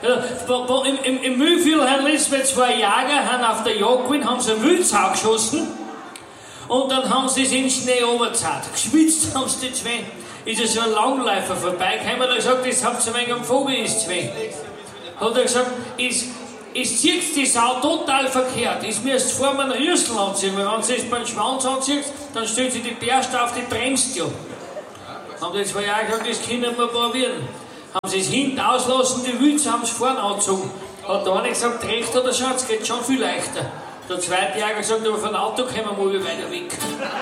Im Mühlviertel haben letztens zwei Jäger haben auf der Jagd gewesen, haben sie einen Wildsau geschossen und dann haben sie es in den Schnee runtergezahlt. Geschwitzt haben sie die zwei. Ist ja so ein Langläufer vorbeigekommen, hat er gesagt, das habt ihr wegen am Vogel, ist zwei. Hat er gesagt, es zieht die Sau total verkehrt. Es müsst vor einem Rüssel anziehen, weil wenn sie es beim Schwanz anzieht, dann stellt sie die Bärste auf, die bremst ja. Haben die zwei Jahre gesagt, das können wir probieren. Haben sie es hinten auslassen, die Wütze haben es vorne angezogen. Hat der eine gesagt, recht oder Schatz, geht schon viel leichter. Der zweite Jäger gesagt, aber von Auto kommen wir mal weiter weg.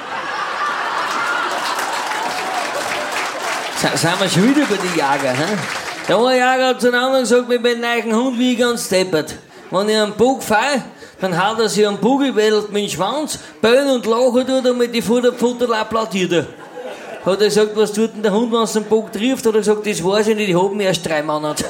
Sind wir schon wieder bei den Jäger, hä? Der eine Jäger hat zu einem anderen gesagt, mit meinem neuen Hund bin ich ganz deppert. Wenn ich einen Bug fahre, dann haut er sich am Bugelwedelt mit dem Schwanz, bellen und lachen tut er mit den Futterpfoten applaudiert er. Hat er gesagt, was tut denn der Hund, wenn es den Bug trifft? Hat er gesagt, das weiß ich nicht, ich hab ihn erst 3 Monate.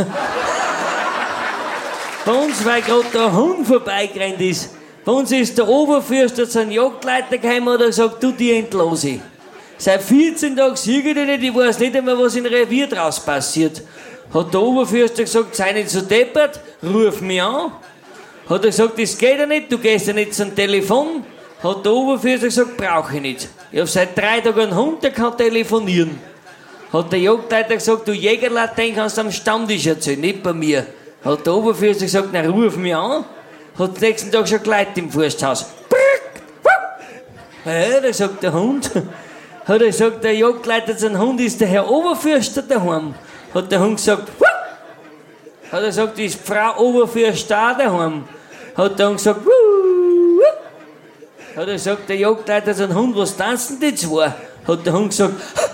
Bei uns, weil gerade der Hund vorbeigerannt ist, bei uns ist der Oberfürster zu einem Jagdleiter gekommen und hat gesagt, du, die entlose. Seit 14 Tagen sehe ich dich nicht, ich weiß nicht einmal, was im Revier draus passiert. Hat der Oberfürster gesagt, sei nicht so deppert, ruf mich an. Hat er gesagt, das geht ja nicht, du gehst ja nicht zum Telefon. Hat der Oberfürster gesagt, brauche ich nicht. Ich hab seit 3 Tagen einen Hund, der kann telefonieren. Hat der Jagdleiter gesagt, du Jägerlat, den kannst du am Stammtisch erzählen, nicht bei mir. Hat der Oberfürster gesagt, na ruf mich an. Hat den nächsten Tag schon Leute im Forsthaus. Ja, da sagt der Hund. Hat er gesagt, der Jagdleiter sein Hund ist der Herr Oberfürster daheim. Hat der Hund gesagt, Wuh! Hat er gesagt, ist Frau Oberfürster daheim. Hat der Hund gesagt, Wuh! Hat er gesagt, der Jagdleiter sein Hund, was tanzen die zwei? Hat der Hund gesagt,